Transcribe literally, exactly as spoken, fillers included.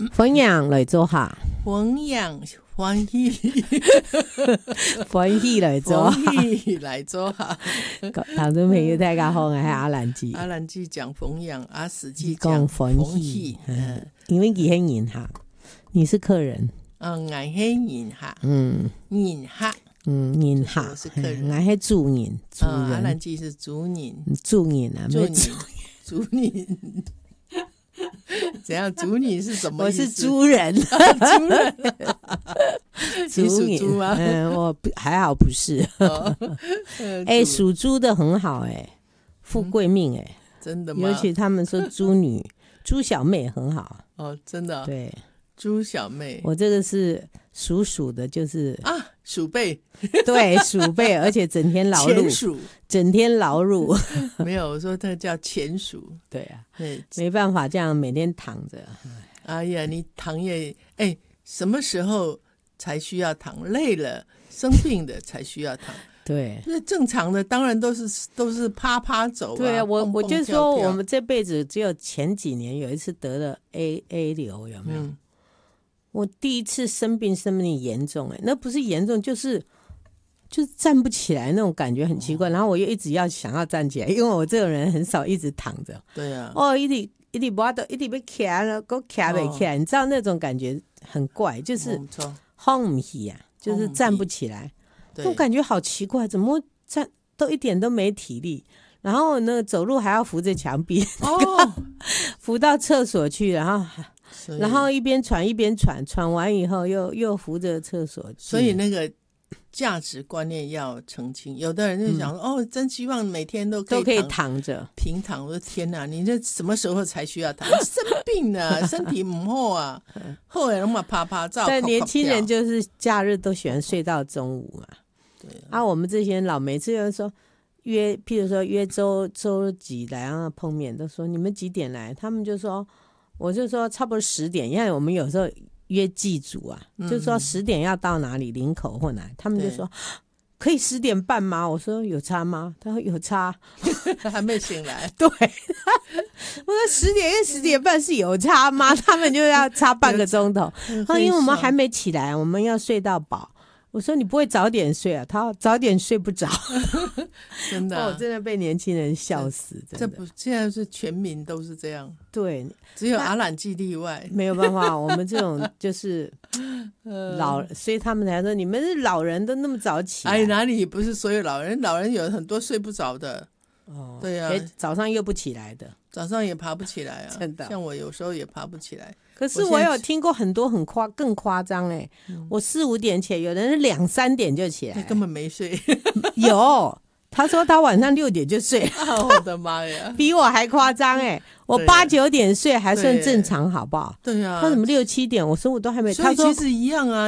分享来做下， 分享欢喜， 欢喜来做， 欢喜来做下。 唐中朋友大家好，我是阿兰姐。 阿兰姐讲分享，阿史记讲讲欢欢喜喜。， 嗯，因为伊很银行，你是客人， 嗯，俺是银客， 嗯银客。 嗯，银行我是客人俺是主人，主嗯，阿兰人， 姐是主人， 主人啊， 主人没主， 主人。怎样？主你是什么我意思？ 是猪人， 主人。 主你属人猪吗？ 嗯，我不还好不是， 哦哎， 主属猪的很好哎，富贵命哎， 真的吗？ 尤其他们说猪女、猪小妹很好， 哦，真的哦。 对猪小妹我这个是属鼠的，就是啊，鼠辈对鼠辈，而且整天劳碌， 前鼠整天劳碌， 没有，我说它叫前鼠。 对啊， 对， 没办法这样每天躺着， 哎呀，你躺也哎，什么时候才需要躺？累了、生病的才需要躺。 对。 那正常的当然都是都是啪啪走啊。 对啊，我蹦蹦我就跳跳说我们这辈子只有前几年有一次得了 A A 流，有没有？ 嗯我第一次生病生病严重、欸，那不是严重，就是就是站不起来那种感觉很奇怪。然后我又一直要想要站起来，因为我这个人很少一直躺着。 对啊， 哦，一直一直不都一直被卡了，给我卡不起来，你知道那种感觉很怪，就是没错， 晃不起啊，就是站不起来。 对那种感觉好奇怪，怎么站都一点都没体力。然后呢，走路还要扶着墙壁， 哦， 扶到厕所去，然后所以然后一边喘一边喘，喘完以后又又扶着厕所去。 所以那个价值观念要澄清。有的人就想说，哦，真希望每天都可以都可以躺躺着。 平躺。我的天哪，你这什么时候才需要躺？你生病了，身体不好啊，后来那么啪啪照。 但年轻人就就是假日都喜欢睡到中午嘛。 对啊，我们这些老每次就说约，譬如说约周周几来啊碰面，都说你们几点来？他们就说，我就说差不多十点，因为我们有时候约祭祖啊， 嗯就说十点要到哪里，林口或哪里，他们就说可以十点半吗？我说有差吗？他说有差， 还没醒来。 对，我说十点跟十点半是有差吗？他们就要差半个钟头，他说因为我们还没起来，我们要睡到饱。我说你不会早点睡啊？他说早点睡不着， 真的、啊哦，真的被年轻人笑死，真的。 这不现在是全民都是这样， 对， 只有阿兰记例外。 没有办法，我们这种就是呃老，所以他们才说你们是老人都那么早起来。 哎，哪里不是所有老人？老人有很多睡不着的， 哦， 对啊哎早上又不起来的。 早上也爬不起来啊。 真的像我有时候也爬不起来。 可是我我现在有听过很多很夸更夸张哎，我四五点起来，有的人是两三点就起来， 他根本没睡。 有。他说他晚上六点就睡， 啊，我的妈呀！ 比我还夸张哎！我对八九点睡还算正常，好不好？ 对啊， 他怎么六七点？我说我都还没。 所以他说其实一样啊。